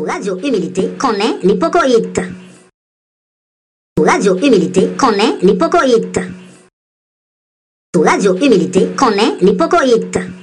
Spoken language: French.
Radio Humilité connaît l'hypocoïte. Radio Humilité connaît l'hypocoïte. Radio Humilité connaît l'hypocoïte.